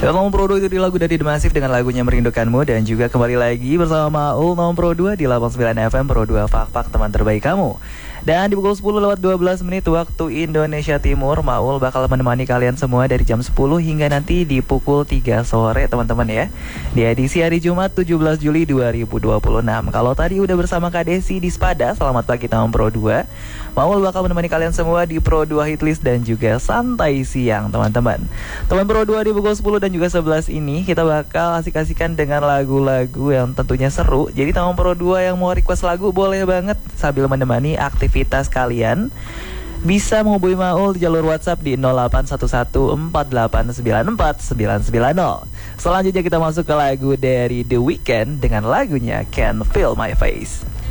Nomor Pro 2 itu di lagu dari The Massive dengan lagunya Merindukanmu. Dan juga kembali lagi bersama Maul Nomor Pro 2 di 89 FM Pro 2 Fak teman terbaik kamu. Dan di pukul 10:12 waktu Indonesia Timur, Maul bakal menemani kalian semua dari jam 10 hingga nanti di pukul 3 sore teman-teman ya. Di edisi hari Jumat 17 Juli 2026. Kalau tadi udah bersama Kak Desi di Spada, selamat pagi Nomor Pro 2. Maul bakal menemani kalian semua di Pro 2 Hitlist dan juga Santai Siang teman-teman. Teman Pro 2 di pukul 10 dan juga 11 ini kita bakal asik-asikan dengan lagu-lagu yang tentunya seru. Jadi teman Pro 2 yang mau request lagu boleh banget sambil menemani aktivitas kalian. Bisa menghubungi Maul di jalur WhatsApp di 081148949990. Selanjutnya kita masuk ke lagu dari The Weeknd dengan lagunya Can't Feel My Face.